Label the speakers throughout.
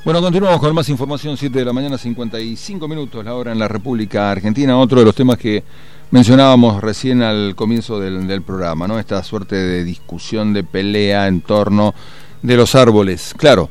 Speaker 1: Bueno, continuamos con más información, 7 de la mañana, 55 minutos, la hora en la República Argentina. Otro de los temas que mencionábamos recién al comienzo del programa, ¿no? Esta suerte de discusión, de pelea en torno de los árboles. Claro,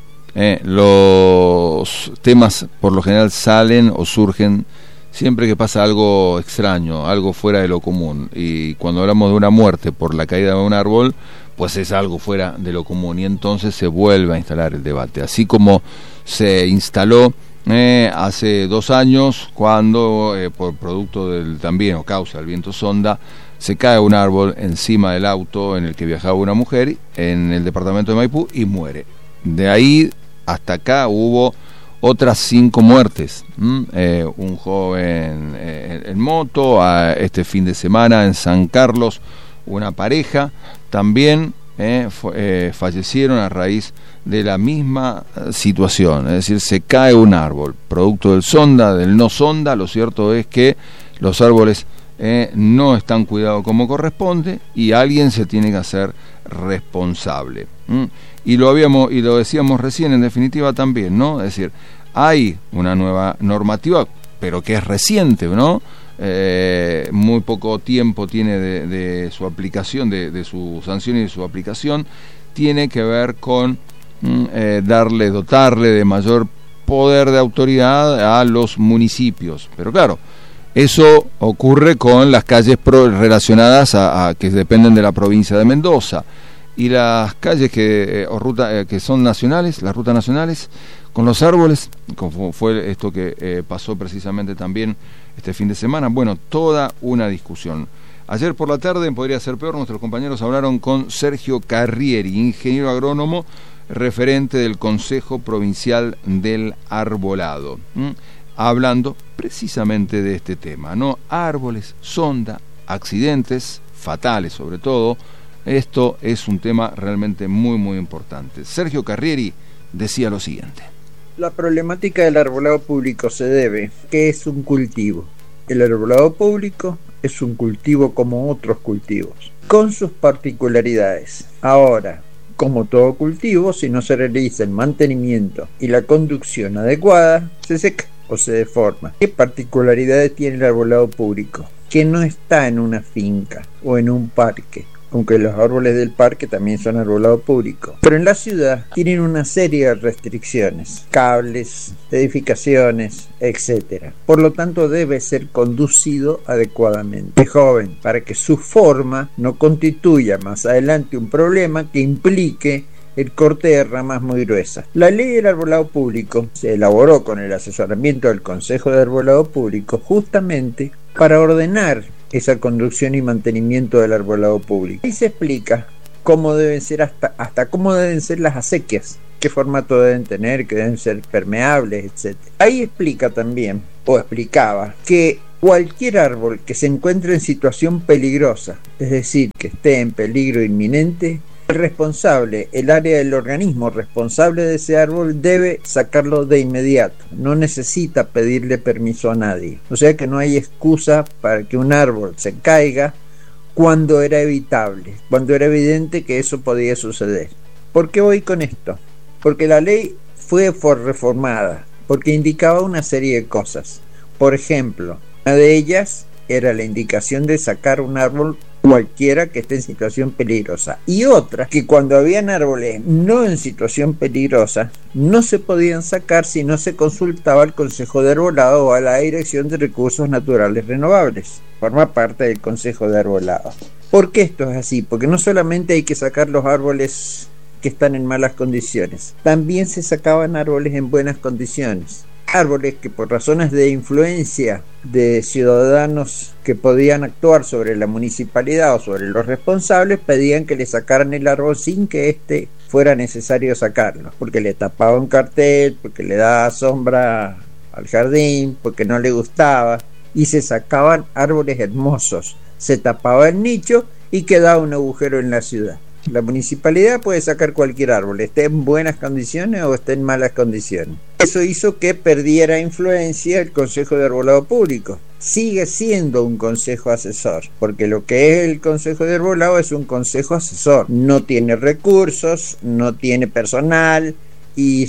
Speaker 1: los temas por lo general salen o surgen siempre que pasa algo extraño, algo fuera de lo común. Y cuando hablamos de una muerte por la caída de un árbol, pues es algo fuera de lo común, y entonces se vuelve a instalar el debate. Así como se instaló hace 2 años, cuando por producto del también o causa del viento sonda, se cae un árbol encima del auto en el que viajaba una mujer en el departamento de Maipú y muere. De ahí hasta acá hubo otras 5 muertes. Un joven en moto, este fin de semana en San Carlos, una pareja también fallecieron a raíz de la misma situación. Es decir, se cae un árbol producto del sonda, del no sonda. Lo cierto es que los árboles no están cuidados como corresponde y alguien se tiene que hacer responsable. Y lo decíamos recién, en definitiva también, ¿no? Es decir, hay una nueva normativa, pero que es reciente, ¿no? Muy poco tiempo tiene de su aplicación, de su sanción y de su aplicación. Tiene que ver con dotarle de mayor poder de autoridad a los municipios. Pero claro, eso ocurre con las calles relacionadas a que dependen de la provincia de Mendoza, y las calles que son nacionales, las rutas nacionales, con los árboles, como fue esto que pasó precisamente también este fin de semana. Bueno, toda una discusión. Ayer por la tarde, en Podría Ser Peor, nuestros compañeros hablaron con Sergio Carrieri, ingeniero agrónomo, referente del Consejo Provincial del Arbolado, hablando precisamente de este tema, ¿no? Árboles, sonda, accidentes fatales sobre todo. Esto es un tema realmente muy muy importante. Sergio Carrieri decía lo siguiente:
Speaker 2: la problemática del arbolado público se debe que es un cultivo. El arbolado público es un cultivo como otros cultivos, con sus particularidades. Ahora, como todo cultivo, si no se realiza el mantenimiento y la conducción adecuada, se seca o se deforma. ¿Qué particularidades tiene el arbolado público? Que no está en una finca o en un parque, aunque los árboles del parque también son arbolado público. Pero en la ciudad tienen una serie de restricciones, cables, edificaciones, etc. Por lo tanto, debe ser conducido adecuadamente. Joven, para que su forma no constituya más adelante un problema que implique el corte de ramas muy gruesas. La ley del arbolado público se elaboró con el asesoramiento del Consejo de Arbolado Público justamente para ordenar esa conducción y mantenimiento del arbolado público. Ahí se explica cómo deben ser hasta cómo deben ser las acequias, qué formato deben tener, que deben ser permeables, etc. Ahí explica también, o explicaba, que cualquier árbol que se encuentre en situación peligrosa, es decir, que esté en peligro inminente, el responsable, el área del organismo responsable de ese árbol debe sacarlo de inmediato, no necesita pedirle permiso a nadie. O sea que no hay excusa para que un árbol se caiga cuando era evitable, cuando era evidente que eso podía suceder. ¿Por qué voy con esto? Porque la ley fue reformada, porque indicaba una serie de cosas. Por ejemplo, una de ellas era la indicación de sacar un árbol cualquiera que esté en situación peligrosa, y otra que cuando habían árboles no en situación peligrosa no se podían sacar si no se consultaba al Consejo de Arbolado o a la Dirección de Recursos Naturales Renovables. Forma parte del Consejo de Arbolado. ¿Por qué esto es así? Porque no solamente hay que sacar los árboles que están en malas condiciones, también se sacaban árboles en buenas condiciones. Árboles que por razones de influencia de ciudadanos que podían actuar sobre la municipalidad o sobre los responsables, pedían que le sacaran el árbol sin que fuera necesario sacarlo, porque le tapaba un cartel, porque le daba sombra al jardín, porque no le gustaba, y se sacaban árboles hermosos, se tapaba el nicho y quedaba un agujero en la ciudad. La municipalidad puede sacar cualquier árbol, esté en buenas condiciones o esté en malas condiciones. Eso hizo que perdiera influencia el Consejo de Arbolado Público. Sigue siendo un consejo asesor, porque lo que es el Consejo de Arbolado es un consejo asesor. No tiene recursos, no tiene personal, y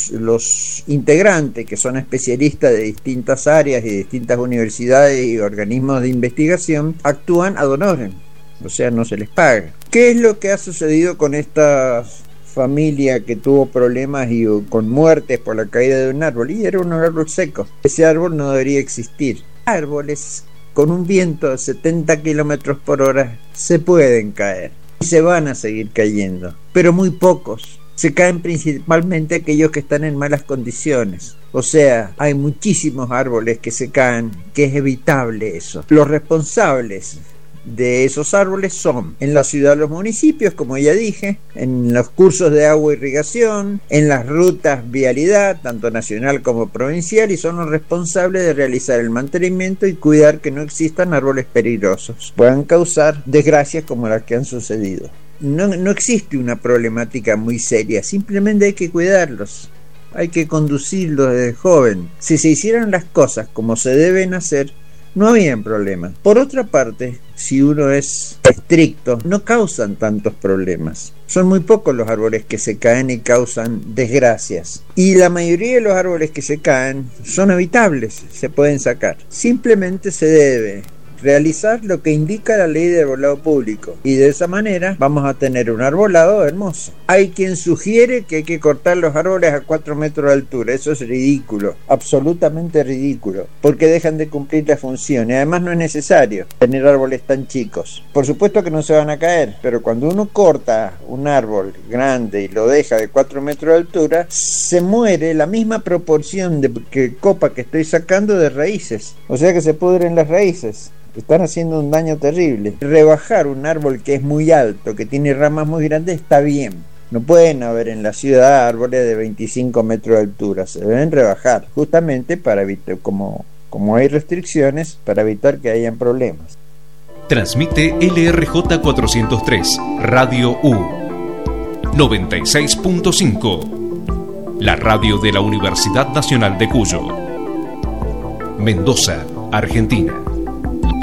Speaker 2: los integrantes, que son especialistas de distintas áreas y distintas universidades y organismos de investigación, actúan ad honorem, o sea, no se les paga. ¿Qué es lo que ha sucedido con esta familia que tuvo problemas y con muertes por la caída de un árbol? Y era un árbol seco. Ese árbol no debería existir. Árboles con un viento de 70 kilómetros por hora se pueden caer y se van a seguir cayendo, pero muy pocos. Se caen principalmente aquellos que están en malas condiciones. O sea, hay muchísimos árboles que se caen, que es evitable eso. Los responsables de esos árboles son en la ciudad los municipios, como ya dije, en los cursos de agua e irrigación, en las rutas vialidad, tanto nacional como provincial, y son los responsables de realizar el mantenimiento y cuidar que no existan árboles peligrosos, puedan causar desgracias como las que han sucedido. No existe una problemática muy seria, simplemente hay que cuidarlos, hay que conducirlos desde joven. Si se hicieran las cosas como se deben hacer, no había problema. Por otra parte, si uno es estricto, no causan tantos problemas. Son muy pocos los árboles que se caen y causan desgracias. Y la mayoría de los árboles que se caen son evitables, se pueden sacar. Simplemente se debe realizar lo que indica la ley de arbolado público, y de esa manera vamos a tener un arbolado hermoso. Hay quien sugiere que hay que cortar los árboles a 4 metros de altura. Eso es ridículo, absolutamente ridículo, porque dejan de cumplir la función, y además no es necesario tener árboles tan chicos. Por supuesto que no se van a caer, pero cuando uno corta un árbol grande y lo deja de 4 metros de altura, se muere la misma proporción de copa que estoy sacando de raíces, o sea que se pudren las raíces. Están haciendo un daño terrible. Rebajar un árbol que es muy alto, que tiene ramas muy grandes, está bien. No pueden haber en la ciudad árboles de 25 metros de altura. Se deben rebajar, justamente para evitar, como hay restricciones, para evitar que hayan problemas.
Speaker 3: Transmite LRJ 403, Radio U 96.5, la radio de la Universidad Nacional de Cuyo, Mendoza, Argentina.